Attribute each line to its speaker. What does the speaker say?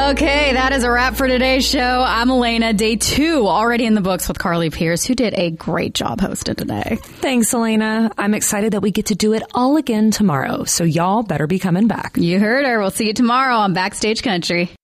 Speaker 1: Okay, that is a wrap for today's show. I'm Elena. Day 2 already in the books with Carly Pierce, who did a great job hosting today.
Speaker 2: Thanks, Elena. I'm excited that we get to do it all again tomorrow, so y'all better be coming back.
Speaker 1: You heard her. We'll see you tomorrow on Backstage Country.